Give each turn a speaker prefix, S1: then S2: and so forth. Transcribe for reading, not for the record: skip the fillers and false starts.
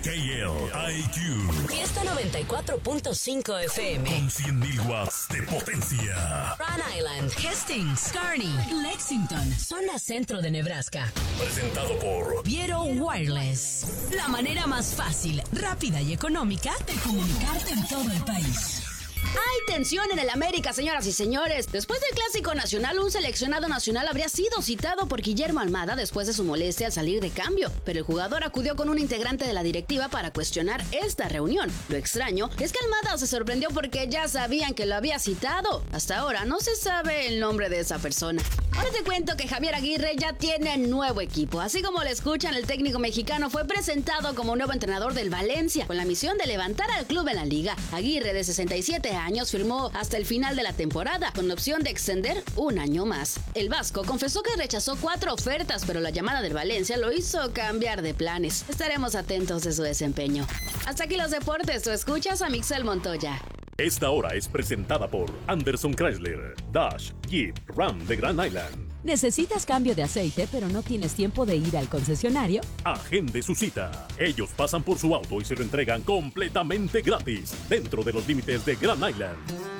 S1: KLIQ.
S2: Fiesta 94.5 FM.
S1: Con 100.000 watts de potencia.
S2: Rhode Island, Hastings, Kearney, Lexington, zona centro de Nebraska.
S1: Presentado por
S2: Viero Wireless. La manera más fácil, rápida y económica de comunicarte en todo el país. Hay tensión en el América, señoras y señores. Después del Clásico Nacional, un seleccionado nacional habría sido citado por Guillermo Almada después de su molestia al salir de cambio, pero el jugador acudió con un integrante de la directiva para cuestionar esta reunión. Lo extraño es que Almada se sorprendió porque ya sabían que lo había citado. Hasta ahora no se sabe el nombre de esa persona. Ahora te cuento que Javier Aguirre ya tiene nuevo equipo. Así como lo escuchan, el técnico mexicano fue presentado como nuevo entrenador del Valencia, con la misión de levantar al club en la liga. Aguirre, de 67 años, firmó hasta el final de la temporada, con opción de extender un año más. El vasco confesó que rechazó 4 ofertas, pero la llamada del Valencia lo hizo cambiar de planes. Estaremos atentos de su desempeño. Hasta aquí los deportes, tú escuchas a Mixel Montoya.
S1: Esta hora es presentada por Anderson Chrysler, Dodge, Jeep, Ram de Grand Island.
S3: ¿Necesitas cambio de aceite pero no tienes tiempo de ir al concesionario?
S1: Agende su cita. Ellos pasan por su auto y se lo entregan completamente gratis, dentro de los límites de Grand Island.